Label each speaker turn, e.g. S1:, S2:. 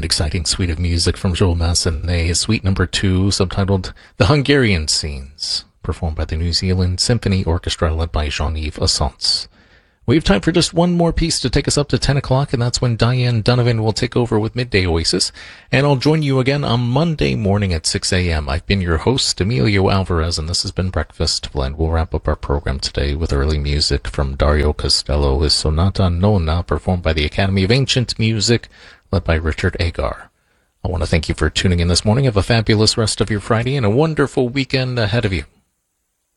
S1: exciting suite of music from Joel Massenet, suite number 2, subtitled The Hungarian Scenes, performed by the New Zealand Symphony Orchestra led by Jean-Yves Assance. We have time for just one more piece to take us up to 10 o'clock, and that's when Diane Donovan will take over with Midday Oasis, and I'll join you again on Monday morning at 6 a.m. I've been your host, Emilio Alvarez, and this has been Breakfast, and we'll wrap up our program today with early music from Dario Costello, his Sonata Nona, performed by the Academy of Ancient Music, led by Richard Agar. I want to thank you for tuning in this morning. Have a fabulous rest of your Friday and a wonderful weekend ahead of you.